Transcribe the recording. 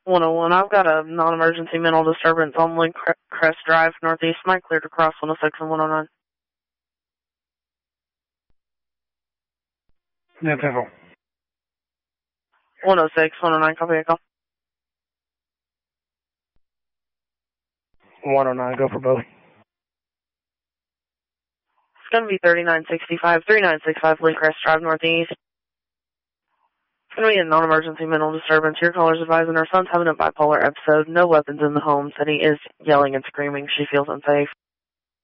101, I've got a non-emergency mental disturbance on Link Crest Drive, Northeast. Might cleared across 106 and 109. Yeah, 10-4. 106, 109, copy echo. 109, go for both. It's going to be 3965 Link Crest Drive, Northeast. It's going to be a non-emergency mental disturbance. Your caller's advising her son's having a bipolar episode. No weapons in the home. Said he is yelling and screaming. She feels unsafe.